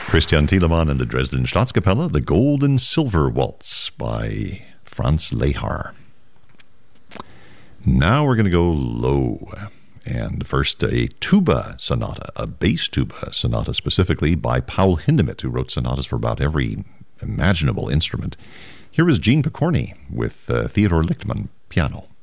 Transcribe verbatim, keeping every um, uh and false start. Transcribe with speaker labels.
Speaker 1: Christian Thielemann and the Dresden Staatskapelle, the Gold and Silver Waltz by Franz Lehar. Now we're going to go low. And first, a tuba sonata, a bass tuba sonata specifically by Paul Hindemith, who wrote sonatas for about every imaginable instrument. Here is Gene Pokorny with uh, Theodor Lichtman piano.